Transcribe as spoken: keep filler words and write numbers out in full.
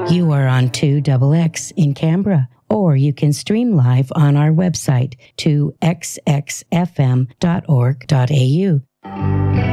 You are on two X X in Canberra, or you can stream live on our website, two x x f m dot org dot a u.